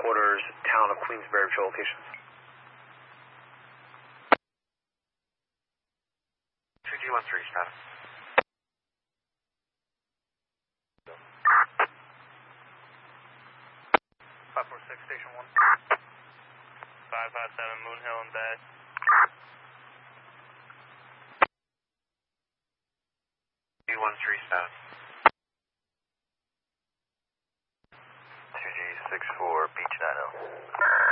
headquarters, town of Queensbury, for locations. 2G13, status. 546, station 1. 557, Moon Hill and Bay. 2G13, status. 2G64, Beach 90.